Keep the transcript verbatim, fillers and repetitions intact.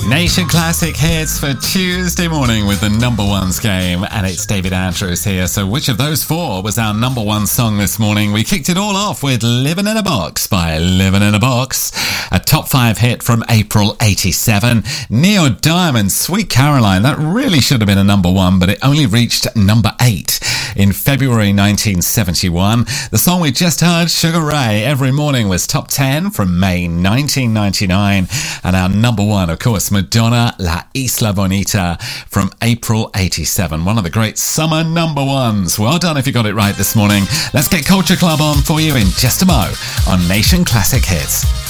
Nation Classic Hits for Tuesday morning with the number ones game, and it's David Andrews here. So which of those four was our number one song this morning? We kicked it all off with Living in a Box by Living in a Box, a top five hit from April eighty-seven. Neil Diamond, Sweet Caroline, that really should have been a number one, but it only reached number eight in February nineteen seventy-one. The song we just heard, Sugar Ray, Every Morning, was top ten from May nineteen ninety-nine, and our number one, of course, Madonna, La Isla Bonita from April eighty-seven. One of the great summer number ones. Well done if you got it right this morning. Let's get Culture Club on for you in just a mo on Nation Classic Hits.